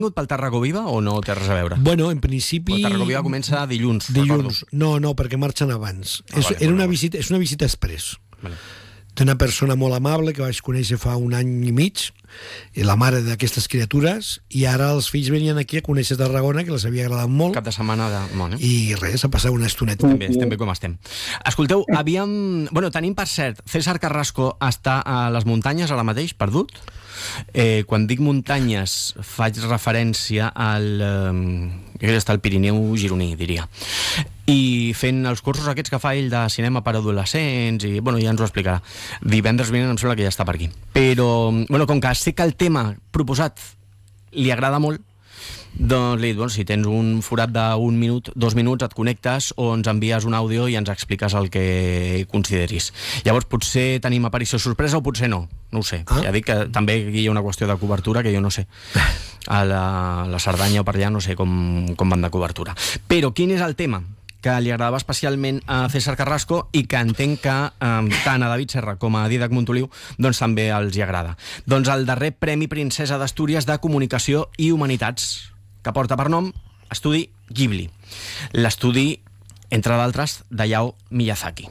pel Tàrraco Viva o no té res a veure? Bueno, en principi... El Tàrraco Viva comença dilluns, Dilluns, no, perquè marxen abans. És una visita express. Té una persona molt amable que vaig conèixer fa un any i mig, la mare d'aquestes criatures, i ara els fills venien aquí a conèixer Tarragona, que les havia agradat molt. Cap de setmana de món, I res, a passar una estoneta. Estem bé com estem. Escolteu, tenim per cert, César Carrasco està a les muntanyes ara mateix, perdut. Quan dic muntanyes faig referència al Pirineu gironí, diria, i fent els cursos aquests que fa ell de cinema per adolescents, i ja ens ho explicarà. Divendres vinent em sembla que ja està per aquí, però com que sé que el tema proposat li agrada molt, doncs li dic, si tens un forat d'un minut, 2 minuts, et connectes o ens envies un àudio i ens expliques el que consideris. Llavors potser tenim aparició sorpresa o potser no ho sé. Ja dic que també hi ha una qüestió de cobertura que jo no sé. A la Cerdanya o per allà no sé com van de cobertura. Però quin és el tema que li agradava especialment a César Carrasco i que entenc que tant a David Serra com a Dídac Montoliu doncs també els hi agrada? Doncs el darrer Premi Princesa d'Astúries de Comunicació i Humanitats, que porta per nom Estudi Ghibli. L'estudi, entre d'altres, d'Hayao Miyazaki.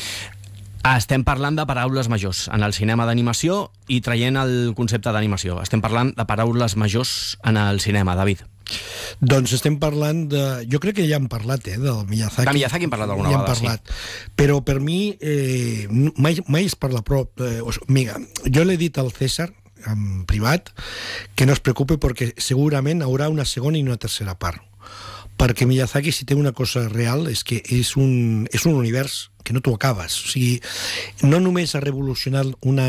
Estem parlant de paraules majors en el cinema d'animació i traient el concepte d'animació. Estem parlant de paraules majors en el cinema, David. Doncs estem parlant de... Jo crec que ja hem parlat, del Miyazaki. De Miyazaki hem parlat alguna vegada, sí. Però per mi mai es parla prou. Mira, jo l'he dit al César en privat que no es preocupe perquè segurament haurà una segona i una tercera part, perquè Miyazaki, si té una cosa real, és que és un univers que no t'ho acabes. O sigui, no només ha revolucionat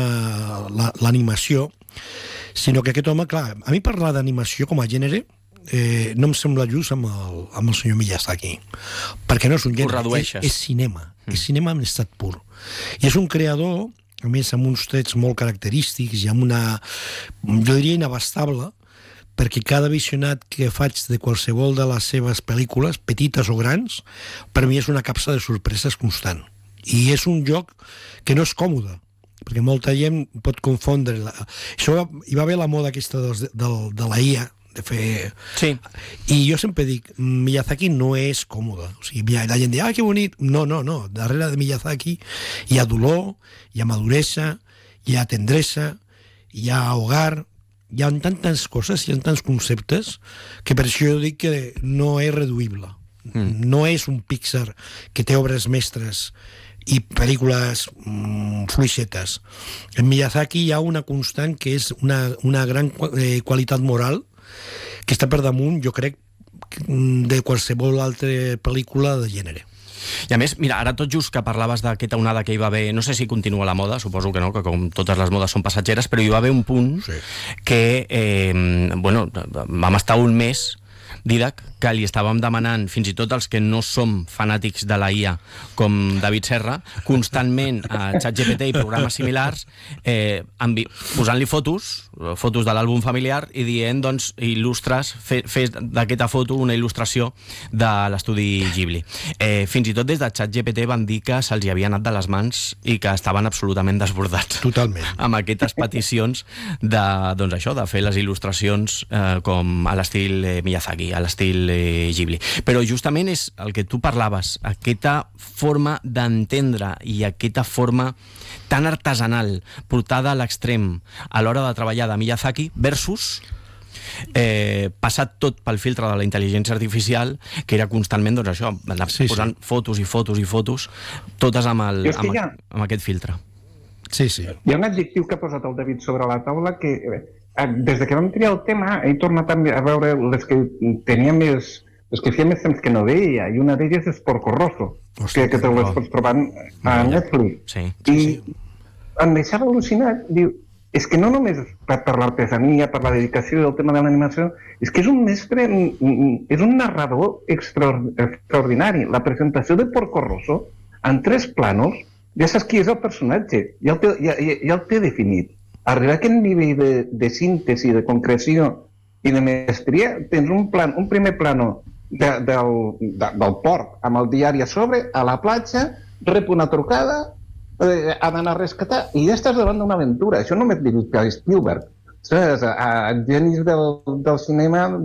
l'animació, sinó que aquest home, clar, a mi parlar d'animació com a gènere no em sembla just amb el senyor Miyazaki, perquè no és un gènere, és cinema, és cinema en estat pur, i és un creador, a més amb uns trets molt característics i amb una, jo diria, inabastable, perquè cada visionat que faig de qualsevol de les seves pel·lícules, petites o grans, per mi és una capsa de sorpreses constant. I és un joc que no és còmode, perquè molta gent pot confondre. Això hi va haver la moda aquesta de la IA, de fer... Sí. I jo sempre dic, Miyazaki no és còmode. O sigui, la gent diu, que bonic. No. Darrere de Miyazaki hi ha dolor, hi ha maduresa, hi ha tendresa, hi ha hogar, hi ha tantes coses, hi ha tants conceptes, que per això jo dic que no és reduïble. No és un Pixar que té obres mestres i pel·lícules fluixetes. En Miyazaki hi ha una constant que és una gran qualitat moral que està per damunt, jo crec, de qualsevol altra pel·lícula de gènere. I a més, mira, ara tot just que parlaves d'aquesta onada que hi va haver, no sé si continua la moda, suposo que no, que com totes les modes són passatgeres, però hi va haver un punt que, vam estar un mes, Dídac, que li estàvem demanant, fins i tot els que no som fanàtics de la IA, com David Serra, constantment a ChatGPT i programes similars, posant-li fotos de l'àlbum familiar i dient, doncs, il·lustres, fes d'aquesta foto una il·lustració de l'estudi Ghibli. Fins i tot des de ChatGPT van dir que se'ls hi havia anat de les mans i que estaven absolutament desbordats. Totalment. Amb aquestes peticions de fer les il·lustracions com a l'estil Miyazaki, a l'estil Ghibli. Però justament és el que tu parlaves, aquesta forma d'entendre i aquesta forma tan artesanal, portada a l'extrem a l'hora de treballar de Miyazaki versus passat tot pel filtre de la intel·ligència artificial, que era constantment, doncs això, anar posant fotos i fotos i fotos, totes amb aquest filtre. Sí. Hi ha un adjectiu que ha posat el David sobre la taula que, des de que vam triar el tema, he tornat a veure les que tenia més... Les que feia més temps que no veia, i una d'elles és Porco Rosso, que te les pots trobar a Netflix. I em deixava al·lucinat, diu, és que no només per l'artesania, per la dedicació del tema de l'animació, és que és un mestre, és un narrador extraordinari. La presentació de Porco Rosso, en 3 planos, ja saps qui és el personatge, ja el té definit. Arribar a aquest nivell de síntesi, de concreció i de mestria, tens un primer plano del port amb el diari a sobre, a la platja, rep una trucada, ha d'anar a rescatar i ja estàs davant d'una aventura. Això no m'he dit per Spielberg. Saps? Genis del cinema